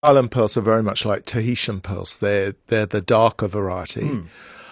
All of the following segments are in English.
Island pearls are very much like Tahitian pearls. They're the darker variety.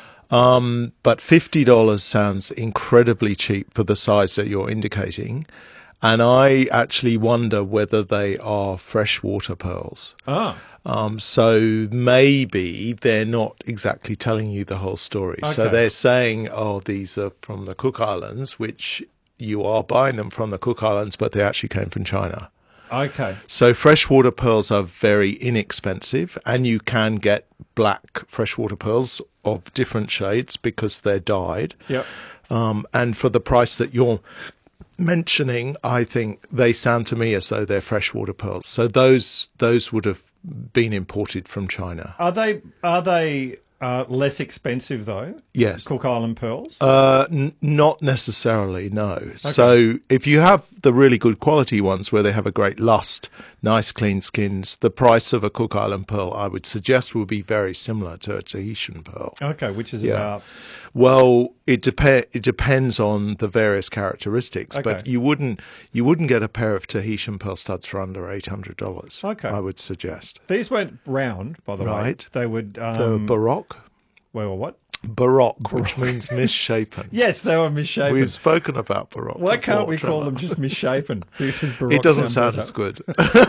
But $50 sounds incredibly cheap for the size that you're indicating. And I actually wonder whether they are freshwater pearls. Ah, So maybe they're not exactly telling you the whole story. So Okay. they're saying, oh, these are from the Cook Islands, which you are buying them from the Cook Islands, but they actually came from China. okay. So freshwater pearls are very inexpensive, and you can get black freshwater pearls of different shades because they're dyed. Yep. And for the price that you're mentioning, I think they sound to me as though they're freshwater pearls. So those would have been imported from China. Are they less expensive though? Yes. Cook Island pearls. Not necessarily, no. So if you have the really good quality ones where they have a great lust, nice clean skins, the price of a Cook Island pearl, I would suggest, will be very similar to a Tahitian pearl. Okay, which is Yeah. about Well, it depends on the various characteristics, but Okay. you wouldn't get a pair of Tahitian pearl studs for under $800. Okay. I would suggest. these went round, by the way. Right. They would The Baroque, well, what? Baroque, which means misshapen. Yes, they were misshapen. We've spoken about Baroque. Why can't we before, call Trevor. them just misshapen? Because Baroque It doesn't sound better. as good.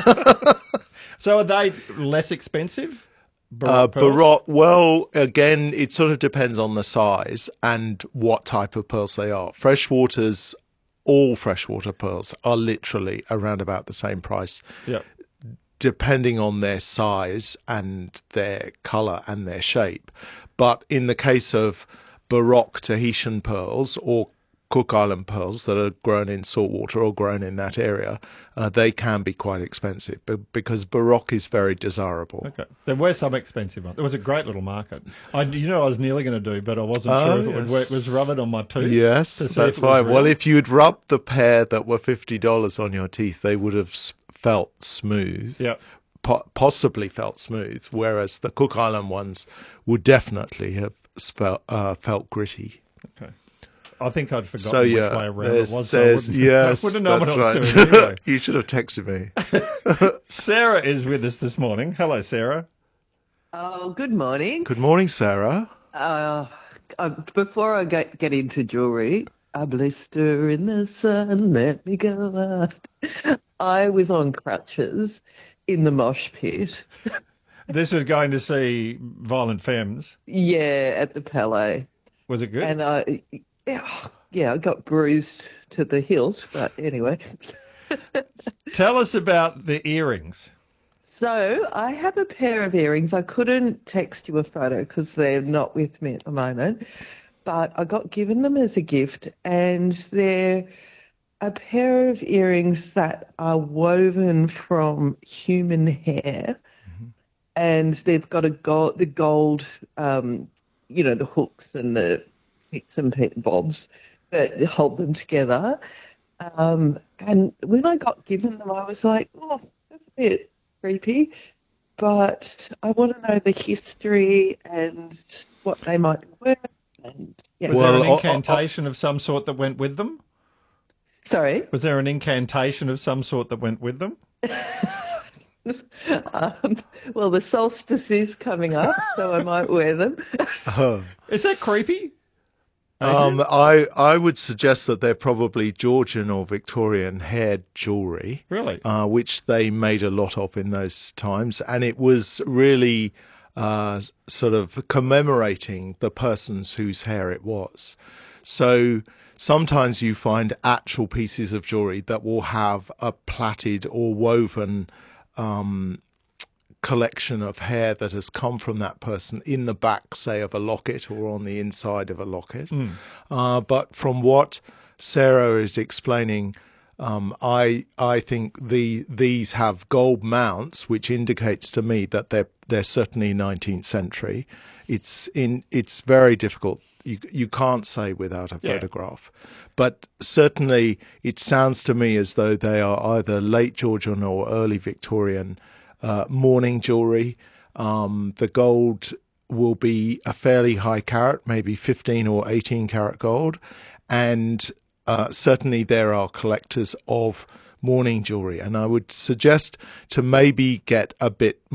So are they less expensive? Baroque pearls? Baroque, well, again, it sort of depends on the size and what type of pearls they are. All freshwater pearls are literally around about the same price, Yeah. depending on their size and their colour and their shape. But in the case of Baroque Tahitian pearls or Cook Island pearls that are grown in saltwater or grown in that area, they can be quite expensive because Baroque is very desirable. Okay. There were some expensive ones. It was a great little market. I was nearly going to do, but I wasn't sure if it would yes. work. It was rub it on my tooth. Yes, to see if that's it was fine. real. Well, if you'd rubbed the pair that were $50 on your teeth, they would have felt smooth. Yeah. Possibly felt smooth, whereas the Cook Island ones would definitely have felt gritty. Okay. I think I'd forgotten So which yeah, way around it was. So there's I yes, wouldn't know what that's I was right. doing anyway. You should have texted me. Sarah is with us this morning. Hello, Sarah. Oh, good morning. Good morning, Sarah. Uh, Before I get into jewelry, a blister in the sun, let me go out. I was on crutches in the mosh pit. This was going to see Violent Femmes. Yeah, at the Palais. Was it good? And I got bruised to the hilt, but anyway. Tell us about the earrings. So I have a pair of earrings. I couldn't text you a photo because they're not with me at the moment, but I got given them as a gift, and they're a pair of earrings that are woven from human hair, and they've got the gold, the hooks and the bits and bobs that hold them together. And when I got given them, I was like, oh, that's a bit creepy, but I want to know the history and what they might be worth. And yeah. Was Well, there an incantation of some sort that went with them? Sorry. Was there an incantation of some sort that went with them? Well, the solstice is coming up, so I might wear them. Is that creepy? I would suggest that they're probably Georgian or Victorian haired jewellery. Really? Which they made a lot of in those times, and it was really sort of commemorating the persons whose hair it was. So sometimes you find actual pieces of jewellery that will have a plaited or woven collection of hair that has come from that person in the back, say, of a locket or on the inside of a locket. But from what Sarah is explaining, I think these have gold mounts, which indicates to me that they're certainly 19th century. It's very difficult. You can't say without a photograph, but certainly it sounds to me as though they are either late Georgian or early Victorian mourning jewellery. The gold will be a fairly high carat, maybe 15 or 18 carat gold, and certainly there are collectors of mourning jewellery, and I would suggest to maybe get a bit